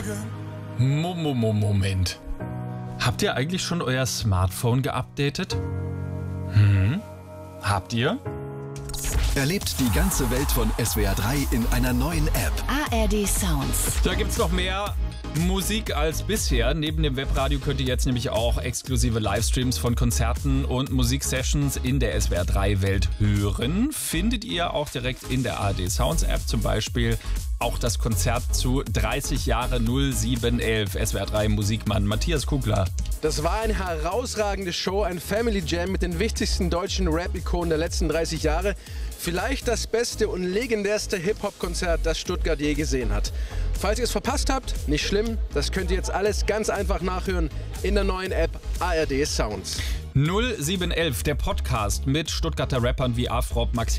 Moment. Habt ihr eigentlich schon euer Smartphone geupdatet? Habt ihr? Erlebt die ganze Welt von SWR 3 in einer neuen App. ARD Sounds. Da gibt's noch mehr Musik als bisher. Neben dem Webradio könnt ihr jetzt nämlich auch exklusive Livestreams von Konzerten und Musiksessions in der SWR 3 Welt hören. Findet ihr auch direkt in der ARD Sounds App, zum Beispiel auch das Konzert zu 30 Jahre 0711. SWR 3 Musikmann Matthias Kugler. Das war eine herausragende Show, ein Family Jam mit den wichtigsten deutschen Rap-Ikonen der letzten 30 Jahre. Vielleicht das beste und legendärste Hip-Hop-Konzert, das Stuttgart je gesehen hat. Falls ihr es verpasst habt, nicht schlimm, das könnt ihr jetzt alles ganz einfach nachhören in der neuen App ARD Sounds. 0711, der Podcast mit Stuttgarter Rappern wie Afrop, Max